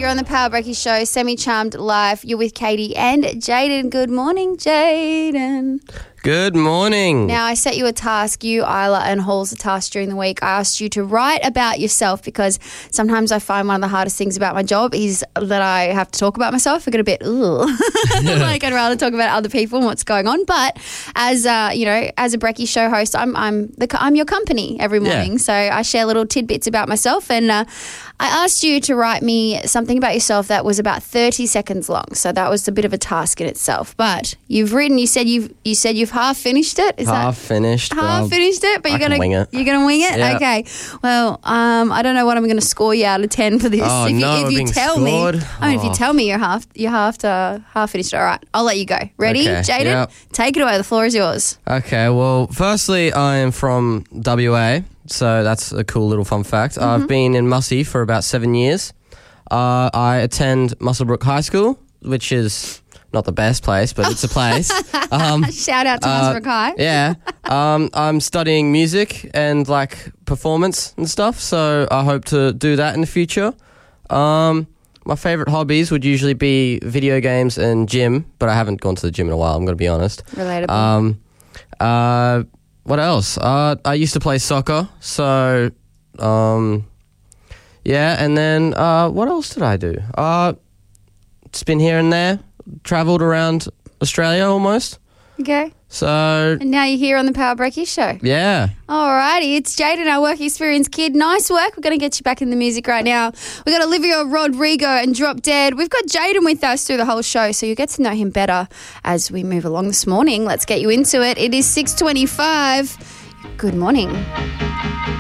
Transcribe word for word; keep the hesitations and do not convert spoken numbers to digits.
You're on the Power Breaky Show, Semi-Charmed Live. You're with Katie and Jaden. Good morning, Jaden. Good morning. Now, I set you a task, you, Isla, and Halls a task during the week. I asked you to write about yourself because sometimes I find one of the hardest things about my job is that I have to talk about myself. I get a bit, ugh. Like I'd rather talk about other people and what's going on. But as uh, you know, as a Brecky Show host, I'm I'm the I'm your company every morning. Yeah. So I share little tidbits about myself, and uh, I asked you to write me something about yourself that was about thirty seconds long. So that was a bit of a task in itself. But you've written. You said you've you said you've half finished it. Is half that finished. half well, finished it? But I you're gonna can wing it. You're gonna wing it. Yeah. Okay. Well, um, I don't know what I'm going to score you out of ten for this. Oh, if you, no, if we're you being tell scored? me, I mean, if you Oh. tell me you're half, you're half to half finished. All right, I'll let you go. Ready, Okay, Jaden? yep. Take it away. The floor is yours. Okay, well, firstly, I am from W A, so that's a cool little fun fact. Mm-hmm. I've been in Mussey for about seven years. Uh, I attend Muswellbrook High School, which is not the best place, but it's a place. Um, Shout out to uh, Muswellbrook High. yeah, um, I'm studying music and like performance and stuff, so I hope to do that in the future. Um, my favourite hobbies would usually be video games and gym, but I haven't gone to the gym in a while, I'm going to be honest. Relatable. Um, uh, what else? Uh, I used to play soccer, so um, yeah, and then uh, what else did I do? Uh, it's been here and there, travelled around Australia almost. Okay. So And now you're here on the Power Brecky Show. yeah. Alrighty, it's Jaden, our work experience kid. Nice work. We're going to get you back in the music right now. We've got Olivia Rodrigo and Drop Dead. We've got Jaden with us through the whole show, so you'll get to know him better as we move along this morning. Let's get you into it. It is six twenty-five. Good morning.